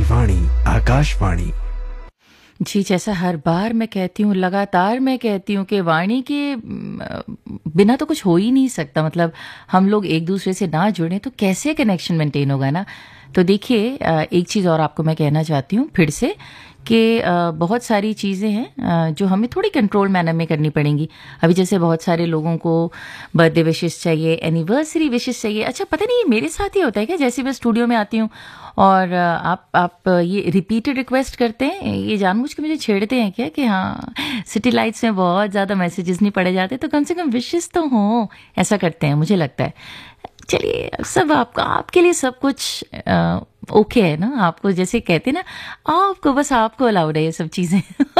वाणी आकाशवाणी। जी, जैसा हर बार मैं कहती हूँ, लगातार मैं कहती हूँ कि वाणी के बिना तो कुछ हो ही नहीं सकता। मतलब हम लोग एक दूसरे से ना जुड़ें तो कैसे कनेक्शन मेंटेन होगा ना। तो देखिए, एक चीज़ और आपको मैं कहना चाहती हूँ फिर से कि बहुत सारी चीज़ें हैं जो हमें थोड़ी कंट्रोल मैनर में करनी पड़ेंगी। अभी जैसे बहुत सारे लोगों को बर्थडे विशेस चाहिए, एनिवर्सरी विशेस चाहिए। अच्छा, पता नहीं मेरे साथ ही होता है क्या, जैसे मैं स्टूडियो में आती हूँ और आप ये रिपीटेड रिक्वेस्ट करते हैं, ये जानबूझ के मुझे छेड़ते हैं क्या कि हाँ सिटी लाइट्स में बहुत ज़्यादा मैसेजेस नहीं पढ़े जाते तो कम से कम विशेस तो हों, ऐसा करते हैं मुझे लगता है। चलिए, सब आपके लिए सब कुछ ओके है ना। आपको जैसे कहते हैं ना, आपको बस आपको अलाउड है ये सब चीज़ें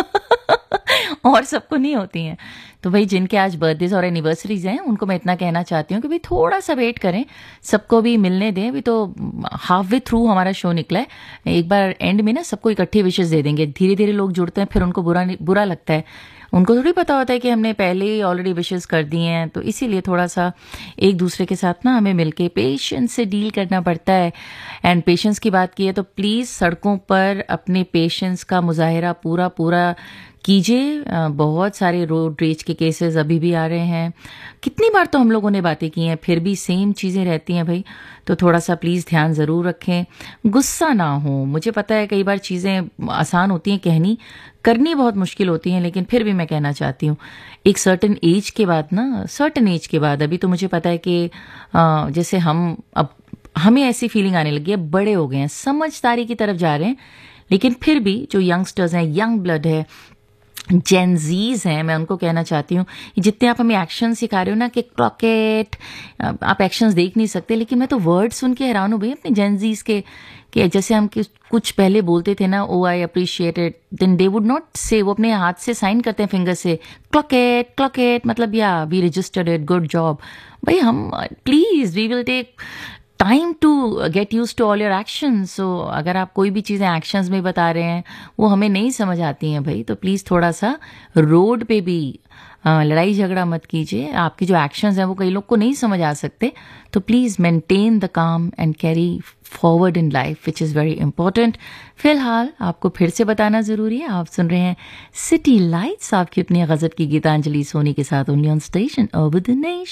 और सबको नहीं होती हैं। तो भाई जिनके आज बर्थडेज और एनिवर्सरीज हैं उनको मैं इतना कहना चाहती हूँ कि भाई थोड़ा सा वेट करें, सबको भी मिलने दें। अभी तो हाफ वे थ्रू हमारा शो निकला है, एक बार एंड में ना सबको इकट्ठे विशेस दे देंगे। धीरे धीरे लोग जुड़ते हैं, फिर उनको बुरा लगता है। उनको थोड़ी पता होता है कि हमने पहले ही ऑलरेडी विशेस कर दी हैं। तो इसीलिए थोड़ा सा एक दूसरे के साथ ना हमें मिलके पेशेंस से डील करना पड़ता है। एंड पेशेंस की बात की है तो प्लीज़ सड़कों पर अपने पेशेंस का मुजाहिरा पूरा कीजिए। बहुत सारे रोड रेज के केसेस अभी भी आ रहे हैं। कितनी बार तो हम लोगों ने बातें की हैं, फिर भी सेम चीज़ें रहती हैं भाई। तो थोड़ा सा प्लीज़ ध्यान ज़रूर रखें, गुस्सा ना हो। मुझे पता है कई बार चीज़ें आसान होती हैं कहनी, करनी बहुत मुश्किल होती हैं, लेकिन फिर भी मैं कहना चाहती हूँ एक सर्टेन एज के बाद अभी तो मुझे पता है कि जैसे अब हमें ऐसी फीलिंग आने लगी है, बड़े हो गए हैं, समझदारी की तरफ जा रहे हैं। लेकिन फिर भी जो यंगस्टर्स हैं, यंग ब्लड है, जेनजीज हैं, मैं उनको कहना चाहती हूँ जितने आप हमें एक्शन सिखा रहे हो ना कि क्लॉकेट, आप एक्शंस देख नहीं सकते, लेकिन मैं तो वर्ड सुन के हैरान हूँ भाई अपने जेनजीज के कि जैसे हम कुछ पहले बोलते थे ना, ओ I appreciate it, then they would not से, वो अपने हाथ से साइन करते हैं फिंगर से, क्लॉकेट मतलब या we registered it, good job. भाई हम please we will take time to get use to all your actions. सो अगर आप कोई भी चीज़ें एक्शंस में बता रहे हैं वो हमें नहीं समझ आती हैं भाई, तो प्लीज़ थोड़ा सा रोड पे भी लड़ाई झगड़ा मत कीजिए। आपके जो एक्शंस हैं वो कई लोग को नहीं समझ आ सकते, तो प्लीज़ मेंटेन द काम and carry forward in life, which is very important. फिलहाल आपको फिर से बताना ज़रूरी है, आप सुन रहे हैं सिटी लाइट्स, आपकी अपनी गज़ब की गीतांजलि सोनी के साथ, only on station over the nation.